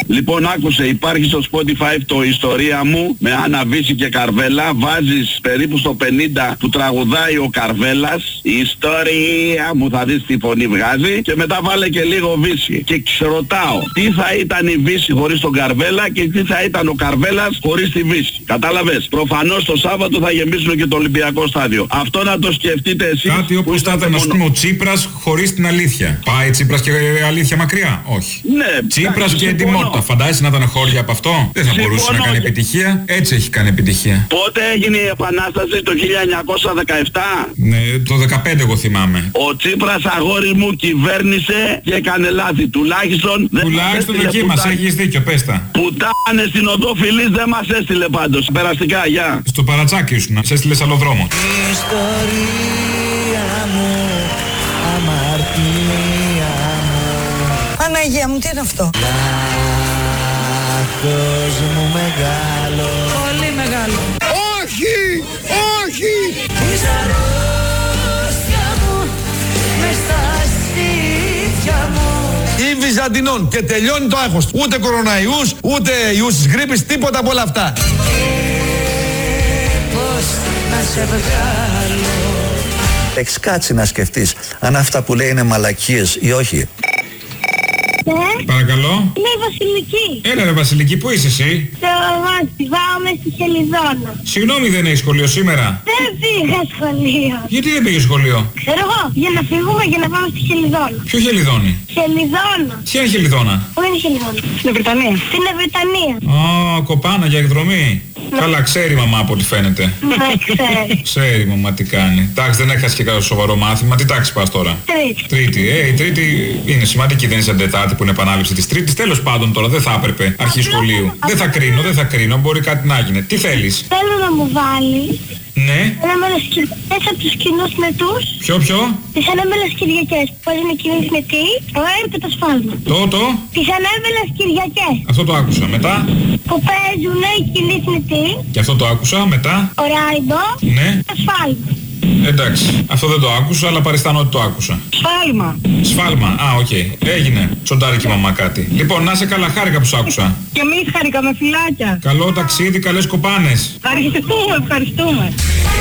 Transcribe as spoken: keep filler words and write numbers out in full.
Λοιπόν, άκουσε, υπάρχει στο Spotify το ιστορία μου με Άννα Βύση και Καρβέλα. Βάζεις περίπου στο πενήντα που τραγουδάει ο Καρβέλας. Η ιστορία μου, θα δεις τι φωνή βγάζει. Και μετά βάλε και λίγο Βύση. Και ξερωτάω, τι θα ήταν η Βύση χωρίς τον Καρβέλα και τι θα ήταν ο Καρβέλας χωρίς τη Βύση. Κατάλαβες. Προφανώς το Σάββατο θα γεμίσουν και το Ολυμπιακό στάδιο. Αυτό να το σκεφτείτε εσείς. Κάτι όπως θα ήταν, ας πούμε, ο Τσίπρας χωρίς την αλήθεια. Πάει Τσίπρας και αλήθεια μακριά? Όχι. Ναι, Τσίπρας και ετοιμότητα. Φαντάζεσαι να ήταν χώρια από αυτό? Δεν θα συμφωνώ. μπορούσε να κάνει επιτυχία. Έτσι έχει κάνει επιτυχία. Πότε έγινε η Επανάσταση? Το χίλια εννιακόσια δεκαεπτά. Ναι, το δεκαπέντε εγώ θυμάμαι. Ο Τσίπρας, αγόρι μου, κυβέρνησε και έκανε λάθη. Τουλάχιστον... Τουλάχιστον εκεί μας έχεις δίκιο, πες τα. Πουτάνες στην οδό Φιλής δεν μας έστειλε πάντως. Περαστικά, γεια. Στο παρατσάκι σου να σε έστειλε άλλο δρόμο. Ιστορία μου, αμαρτία μου. Παναγία μου, τι είναι αυτό? Λάθος μου μεγάλο. Πολύ μεγάλο. Όχι, όχι. Της αρρώστια μου, μες στα στήθια μου. Ή Βυζαντινών και τελειώνει το άγχος. Ούτε κοροναϊούς, ούτε ιούς της γρίπης, τίποτα από όλα αυτά. Και πώς να σε βγάλω. Έχεις κάτσει να σκεφτείς αν αυτά που λέει είναι μαλακίες ή όχι. Ναι. Παρακαλώ. Είναι η Βασιλική. Έλα ρε Βασιλική, πού είσαι εσύ? Στο μάτι, πάμε στη Χελιδόνα. Συγγνώμη, δεν έχει σχολείο σήμερα? Δεν πήγα σχολείο. Γιατί δεν πήγε σχολείο? Ξέρω εγώ, για να φύγουμε για να πάμε στη Χελιδόνα. Ποιο Χελιδόνι? Χελιδόνα. Ποια είναι Χελιδόνα? Πού είναι η Χελιδόνα? Στην Βρετανία. Στην Βρετανία. Α, κοπάνα για εκδρομή. Ναι. Καλά, ξέρει η μαμά από ό,τι φαίνεται. Ναι, ξέρει. Ξέρει η μαμά τι κάνει. Εντάξει, δεν έχασε και κάποιο σοβαρό μάθημα. Τι τάξη πας τώρα? Τρίτη. Τρίτη. Ε, η Τρίτη είναι σημαντική, δεν είναι σαν Τετάρτη που είναι επανάληψη της Τρίτης. Τέλος πάντων τώρα, δεν θα έπρεπε αρχή σχολείου. Δεν θα κρίνω, δεν θα κρίνω, μπορεί κάτι να γίνει. Τι θέλεις? Θέλω να μου βάλει Ναι. ανέμελες Κυριακές από τους κοινούς μετούς. Ποιο, ποιο? Τις ανέμελες Κυριακές που παίζουν οι κοινοί μετοί. Το αίρ και το σφάλμα. Το, το. Τις ανέμελες Κυριακές Αυτό το άκουσα. Μετά. που παίζουν οι κοινοί μετοί. Και αυτό το άκουσα. Μετά. Ο Ράιντο. Ναι. Το σφάλμα. Εντάξει. Αυτό δεν το άκουσα, αλλά παριστάνω ότι το άκουσα. Σφάλμα. Σφάλμα. Α, οκ. Okay. Έγινε. Τσοντάρει και η μαμά κάτι. Λοιπόν, να σε καλά, χάρηκα που σ' άκουσα. Και εμείς χαρήκαμε, φιλάκια. Καλό ταξίδι, καλές κοπάνες. Ευχαριστούμε, ευχαριστούμε.